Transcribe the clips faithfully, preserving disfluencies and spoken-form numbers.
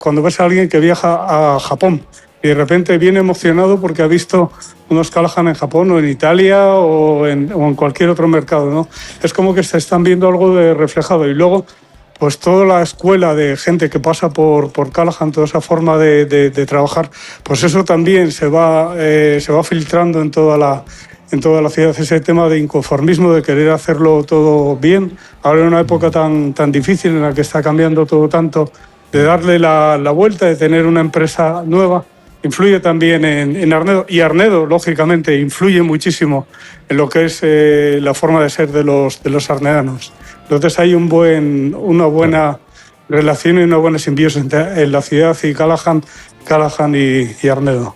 cuando ves a alguien que viaja a Japón y de repente viene emocionado porque ha visto unos Callahan en Japón o en Italia o en, o en cualquier otro mercado, ¿no? Es como que se están viendo algo de reflejado. Y luego, pues toda la escuela de gente que pasa por, por Callahan, toda esa forma de, de, de trabajar, pues eso también se va, eh, se va filtrando en toda la... en toda la ciudad, ese tema de inconformismo, de querer hacerlo todo bien. Ahora en una época tan, tan difícil en la que está cambiando todo tanto, de darle la, la vuelta, de tener una empresa nueva, influye también en, en Arnedo. Y Arnedo, lógicamente, influye muchísimo en lo que es eh, la forma de ser de los, de los arnedanos. Entonces hay un buen, una buena relación y una buena simbiosis entre en la ciudad y Callahan, Callahan y, y Arnedo.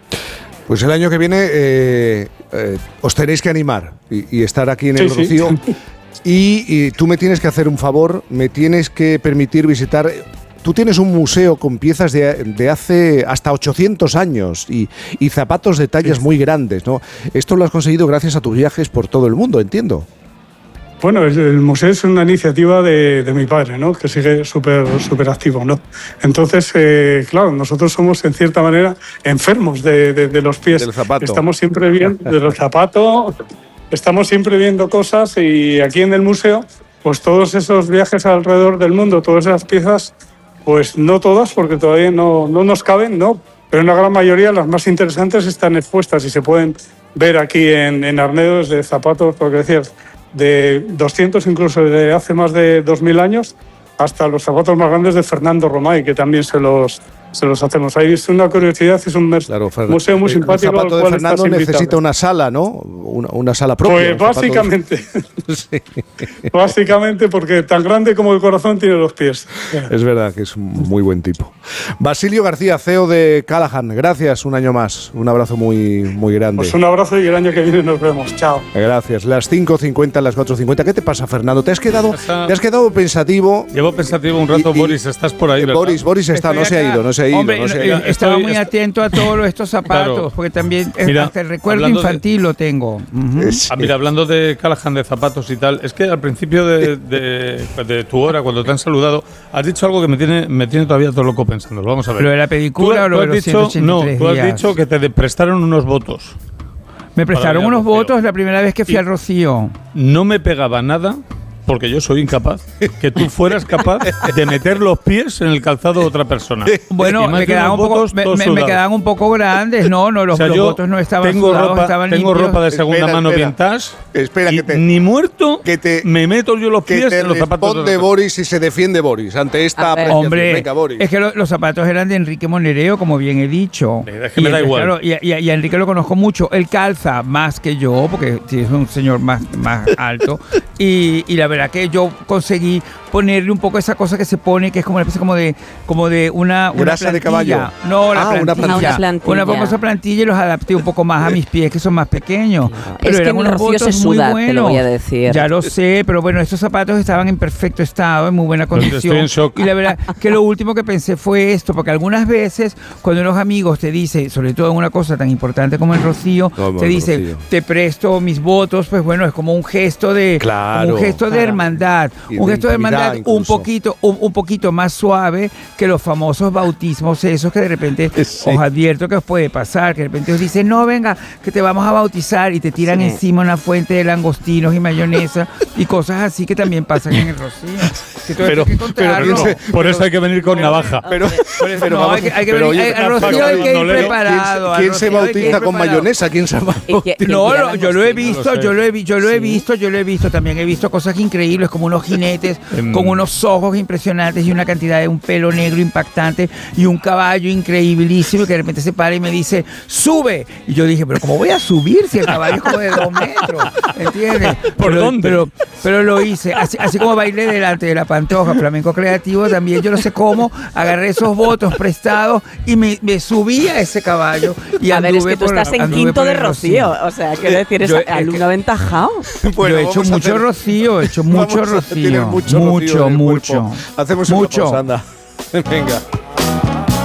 Pues el año que viene eh, eh, os tenéis que animar y, y estar aquí en el sí, Rocío. Sí. Y, y tú me tienes que hacer un favor, me tienes que permitir visitar. Tú tienes un museo con piezas de, de hace hasta ochocientos años y, y zapatos de tallas sí. muy grandes, ¿no? Esto lo has conseguido gracias a tus viajes por todo el mundo, entiendo. Bueno, el, el museo es una iniciativa de, de mi padre, ¿no? Que sigue súper súper activo, ¿no? Entonces, eh, claro, nosotros somos en cierta manera enfermos de, de, de los pies. Del zapato. Estamos siempre viendo de los zapatos, estamos siempre viendo cosas y aquí en el museo, pues todos esos viajes alrededor del mundo, todas esas piezas, pues no todas, porque todavía no, no nos caben, ¿no? Pero en la gran mayoría las más interesantes están expuestas y se pueden ver aquí en, en Arnedo, desde zapatos, porque decías, de doscientos, incluso de hace más de dos mil años, hasta los zapatos más grandes de Fernando Romay, que también se los, se los hacemos. Ahí es una curiosidad, es un claro, museo muy simpático. El zapato de Fernando necesita una sala, ¿no? Una, una sala propia. Pues básicamente, sí. básicamente porque tan grande como el corazón tiene los pies. Es verdad que es un muy buen tipo. Basilio García, C E O de Callahan, gracias un año más. Un abrazo muy, muy grande. Pues un abrazo y el año que viene nos vemos. Chao. Gracias. Las cinco cincuenta, las cuatro cincuenta. ¿Qué te pasa, Fernando? ¿Te has quedado, te has quedado pensativo? Llevo pensativo un rato, y, y, Boris, estás por ahí, ¿verdad? Boris, Boris está, no se ha ido, no se ha ido. Hombre, no se ha ido. Estaba estoy, muy estoy, atento a todos estos zapatos, claro, porque también Mira, hasta el recuerdo infantil de, lo tengo. Uh-huh. Sí. Ah, mira, hablando de Callahan, de zapatos y tal, es que al principio de, de, de tu hora, cuando te han saludado, has dicho algo que me tiene, me tiene todavía todo loco pensando. Lo vamos a ver. ¿Lo de la pedicura tú, o lo de los dicho, ciento ochenta y tres No, tú días? has dicho que te prestaron unos votos. Me prestaron unos votos la primera vez que fui y al Rocío. No me pegaba nada, porque yo soy incapaz, que tú fueras capaz de meter los pies en el calzado de otra persona. Bueno, me quedaban, un poco, me, me, me quedaban un poco grandes, no, no los, o sea, los votos no estaban tengo sudados, ropa, estaban tengo limpios. ropa de segunda espera, mano espera, vintage. Espera, y que te, ni muerto que te, me meto yo los pies en los zapatos de, de Boris y se defiende Boris ante esta apreciación. Hombre, Venga, Boris. Es que lo, los zapatos eran de Enrique Monereo, como bien he dicho. Es que me da igual. Claro, y, y, y a Enrique lo conozco mucho. Él calza más que yo, porque es un señor más, más alto. Y, y la verdad que yo conseguí ponerle un poco esa cosa que se pone, que es como una especie como de, como de una, una grasa de caballo. No, la ah, plantilla. Una plantilla. Una plantilla. Una famosa plantilla y los adapté un poco más a mis pies, que son más pequeños. Claro. Pero es eran que en unos el Rocío votos se suda, muy buenos. te lo voy a decir. Ya lo sé, pero bueno, estos zapatos estaban en perfecto estado, en muy buena condición. Estoy en shock. Y la verdad que lo último que pensé fue esto, porque algunas veces cuando unos amigos te dicen, sobre todo en una cosa tan importante como el Rocío, como te el dicen, Rocío. te presto mis votos, pues bueno, es como un gesto de, claro, un gesto claro. de hermandad, Y un de gesto de hermandad incluso. un poquito, un, un poquito más suave que los famosos bautismos esos que de repente sí. os advierto que os puede pasar, que de repente os dicen, no, venga, que te vamos a bautizar y te tiran Sí. encima una fuente de langostinos y mayonesa y cosas así que también pasan en el Rocío. Que todo Pero, esto hay que pero contarlo. piense, por eso hay que venir con navaja. Pero, Por eso, pero no, vamos, hay que, hay que pero venir, oye, al Rocío hay que ir no leo. preparado. al ¿quién se Rocío hay que ir bautiza con preparado. mayonesa? ¿Quién se bautiza? Y que- No, que no, yo lo he visto, no lo sé. yo lo he, vi- yo lo he Sí. visto, yo lo he visto también. He visto cosas increíbles, como unos jinetes Em. con unos ojos impresionantes y una cantidad de un pelo negro impactante y un caballo increíblísimo que de repente se para y me dice, ¡sube! Y yo dije, pero ¿cómo voy a subir si el caballo es como de dos metros? ¿Entiendes? ¿Por pero, dónde? Pero, pero lo hice, así, así como bailé delante de la Pantoja, flamenco creativo, también yo no sé cómo, agarré esos votos prestados y me, me subí a ese caballo y A ver, es anduve que tú por- estás en anduve quinto por de el Rocío. O sea, quiero decir, es Yo- es alumno que- aventajado. Bueno, yo he hecho vamos a mucho hacer- rocío, he hecho mucho vamos a tener rocío. mucho Mucho, rocío en el mucho. cuerpo. Hacemos una mucho. pausa, anda. Venga.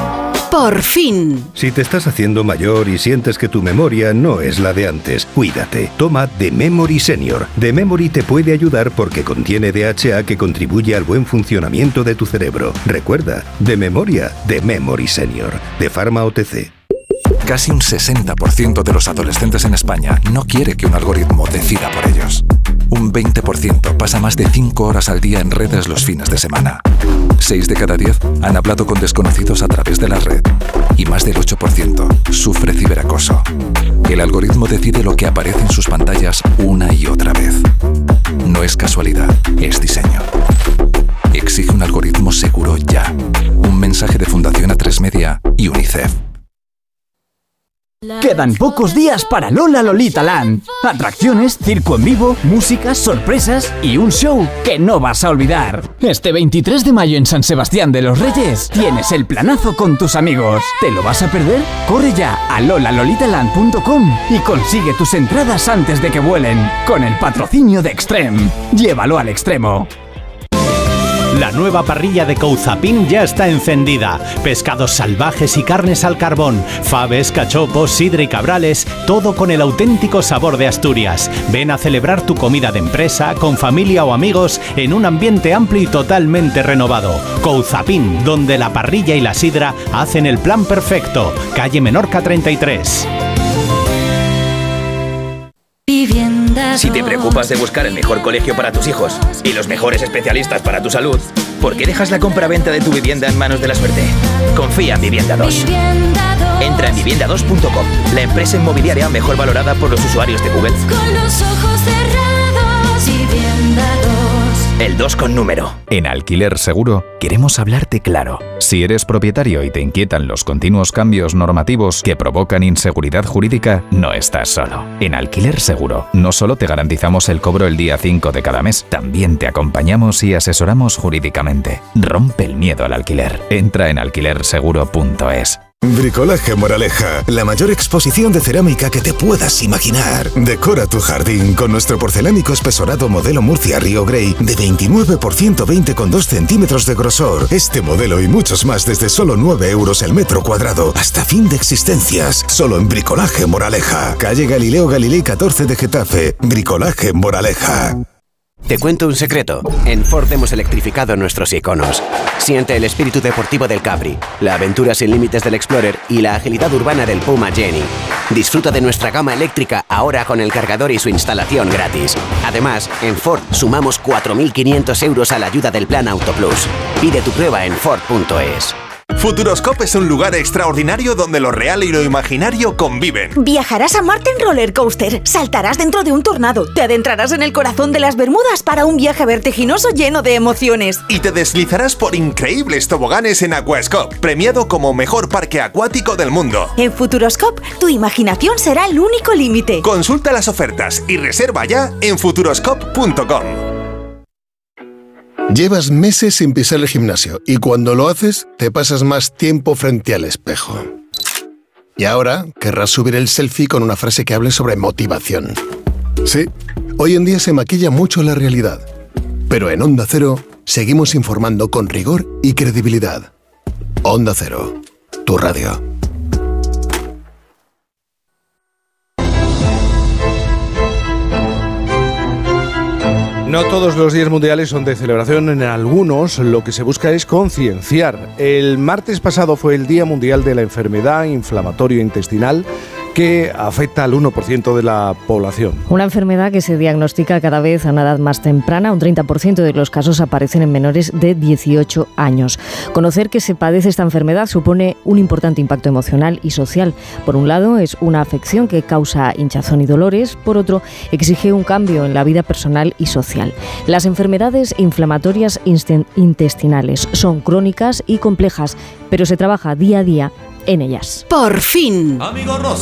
Por fin. Si te estás haciendo mayor y sientes que tu memoria no es la de antes, cuídate. Toma The Memory Senior. The Memory te puede ayudar porque contiene D H A que contribuye al buen funcionamiento de tu cerebro. Recuerda, de memoria, The Memory Senior. De Pharma O T C. Casi un sesenta por ciento de los adolescentes en España no quiere que un algoritmo decida por ellos. Un veinte por ciento pasa más de cinco horas al día en redes los fines de semana. seis de cada diez han hablado con desconocidos a través de la red. Y más del ocho por ciento sufre ciberacoso. El algoritmo decide lo que aparece en sus pantallas una y otra vez. No es casualidad, es diseño. Exige un algoritmo seguro ya. Un mensaje de Fundación A tres Media y UNICEF. Quedan pocos días para Lola Lolita Land. Atracciones, circo en vivo, música, sorpresas y un show que no vas a olvidar. Este veintitrés de mayo en San Sebastián de los Reyes tienes el planazo con tus amigos. ¿Te lo vas a perder? Corre ya a lola lolita land punto com y consigue tus entradas antes de que vuelen. Con el patrocinio de Extreme. Llévalo al extremo. La nueva parrilla de Couzapin ya está encendida. Pescados salvajes y carnes al carbón, faves, cachopos, sidra y cabrales, todo con el auténtico sabor de Asturias. Ven a celebrar tu comida de empresa, con familia o amigos, en un ambiente amplio y totalmente renovado. Couzapin, donde la parrilla y la sidra hacen el plan perfecto. Calle Menorca treinta y tres. Si te preocupas de buscar el mejor colegio para tus hijos y los mejores especialistas para tu salud, ¿por qué dejas la compra-venta de tu vivienda en manos de la suerte? Confía en Vivienda dos. Entra en vivienda dos punto com, la empresa inmobiliaria mejor valorada por los usuarios de Google. Con los ojos cerrados, Vivienda dos. El dos con número. En Alquiler Seguro queremos hablarte claro. Si eres propietario y te inquietan los continuos cambios normativos que provocan inseguridad jurídica, no estás solo. En Alquiler Seguro no solo te garantizamos el cobro el día cinco de cada mes, también te acompañamos y asesoramos jurídicamente. Rompe el miedo al alquiler. Entra en alquiler seguro punto es. Bricolaje Moraleja, la mayor exposición de cerámica que te puedas imaginar. Decora tu jardín con nuestro porcelánico espesorado modelo Murcia Río Grey de veintinueve por ciento veinte con dos centímetros de grosor. Este modelo y muchos más desde solo nueve euros el metro cuadrado. Hasta fin de existencias. Solo en Bricolaje Moraleja. Calle Galileo Galilei catorce de Getafe. Bricolaje Moraleja. Te cuento un secreto. En Ford hemos electrificado nuestros iconos. Siente el espíritu deportivo del Capri, la aventura sin límites del Explorer y la agilidad urbana del Puma Jenny. Disfruta de nuestra gama eléctrica ahora con el cargador y su instalación gratis. Además, en Ford sumamos cuatro mil quinientos euros a la ayuda del Plan Auto Plus. Pide tu prueba en Ford punto es. Futuroscope es un lugar extraordinario donde lo real y lo imaginario conviven. Viajarás a Marte en roller coaster, saltarás dentro de un tornado, te adentrarás en el corazón de las Bermudas para un viaje vertiginoso lleno de emociones. Y te deslizarás por increíbles toboganes en Aquascope, premiado como mejor parque acuático del mundo. En Futuroscope, tu imaginación será el único límite. Consulta las ofertas y reserva ya en futuroscope punto com. Llevas meses sin pisar el gimnasio y cuando lo haces te pasas más tiempo frente al espejo. Y ahora querrás subir el selfie con una frase que hable sobre motivación. Sí, hoy en día se maquilla mucho la realidad. Pero en Onda Cero seguimos informando con rigor y credibilidad. Onda Cero, tu radio. No todos los días mundiales son de celebración, en algunos lo que se busca es concienciar. El martes pasado fue el Día Mundial de la Enfermedad Inflamatoria Intestinal, que afecta al uno por ciento de la población. Una enfermedad que se diagnostica cada vez a una edad más temprana. Un treinta por ciento de los casos aparecen en menores de dieciocho años. Conocer que se padece esta enfermedad supone un importante impacto emocional y social. Por un lado, es una afección que causa hinchazón y dolores. Por otro, exige un cambio en la vida personal y social. Las enfermedades inflamatorias intestinales son crónicas y complejas, pero se trabaja día a día en ellas. Por fin.